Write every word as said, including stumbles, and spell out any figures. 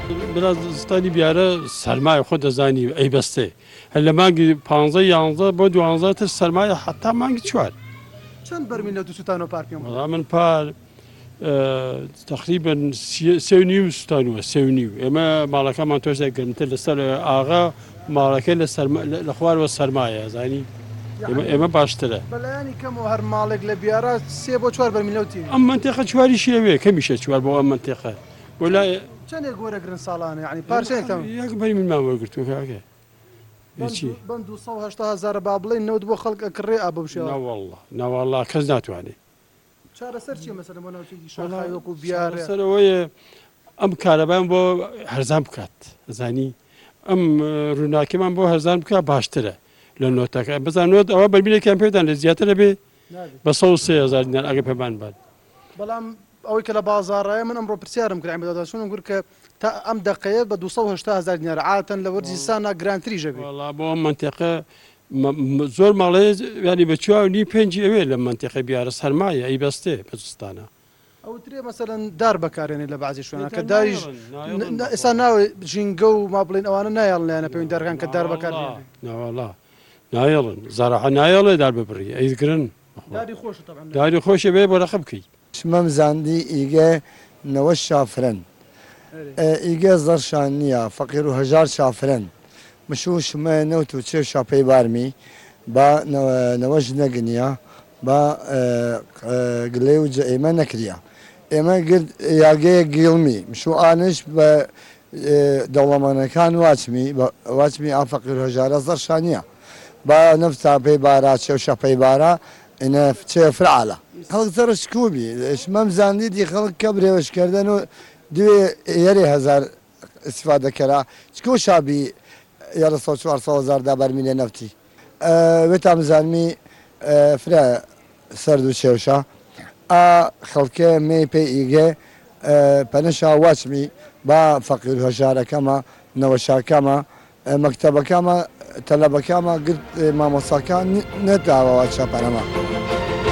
Biraz ستانی بیاره سرمایه خود دزانی ای بسته. هلا مانگی پانزده یانزده با دوازده تا سرمایه حتی مانگی چوار. چند برمیل دو ستانو پار پیام؟ والله من پار تقریبا سونیو ستانو سونیو. اما مالک من توش دکرم تل سر آقا مالک لسر لخوار و سرمایه زانی. اما اما باشتره. بله کم و هر مالک لبیاره سه با چوار برمیل اوتی. ام منطقه چواری شیوه کمیشه چوار با ام منطقه. ولا چند گوره گرن سالانه يعني پارچه کم؟ یک باری من ما ورگرتم که چی؟ بند دو سه هشت هزار بابلی نود بو خلق کری آب بشه. نه والله نه والله کس نتوانی. چهار سر چیه مثلا من اوتی شاخه و کو بیاره؟ سر وی ام کاربان با هرزم بکات زانی ام روناکی من با هرزم بکات باشتره لانه تا که مثلا نود اول برمیل کمپیوتر زیادتر بی بس سه هزار دینار اگه پیمان باد. بلام اوی کلا بازاره من امرو پرسیارم کرد عمل دادن شونم گرک تا ام دقیقه با دو سه هشت هزار دینار عادة لورجی سانا گرانتری جبی. والله با منطقه زور مالی یعنی بچه‌ها نی پنج اویل منطقه بیاره سرمایه ای بسته بزستانه. او تري مثلا دار بكارين لا بعضي شويه كدارج اسانا جينجو ما بلين اوانا نايل انا بين دار كان كدار بكارين لا والله نايل زرع نايل دار ببري اي ذكرن داري خوش طبعا داري خوش بي ولا خبكي شمم زاندي ايجا نوش شافرن ايجا زرشانيا فقير وهجار شافرن مشوش ما نوتو تشي شابي بارمي با نوش نغنيا با قليو جايما نكريا اما قد ياقي قيلمي مشو انش ب دولمانا كان واتمي واتمي افقر هجاره زرشانيه با نفتا بيبارا شو شابي بارا انا فتشي فرعله خلق زرش كوبي شمم زاندي دي خلق كبري وش كردنو دو يري هزار استفاده كرا شكو شابي يلا صوت شوار صوزار دا برميل نفتي أه وتام زلمي أه فرا سردو شوشا ا خلقه مي بي ايجي أه بنشا واسمي با فقير هجاره كما نوشا كما مكتبه كما طلبه كما قلت ما مصاكان نتعوى واتشا بنما